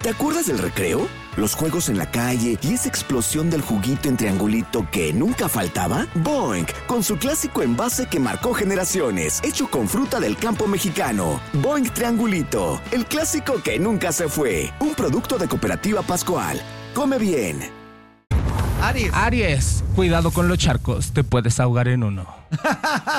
¿Te acuerdas del recreo? Los juegos en la calle y esa explosión del juguito en triangulito que nunca faltaba. Boing, con su clásico envase que marcó generaciones, hecho con fruta del campo mexicano. Boing Triangulito, el clásico que nunca se fue. Un producto de Cooperativa Pascual. Come bien. Aries, cuidado con los charcos, te puedes ahogar en uno.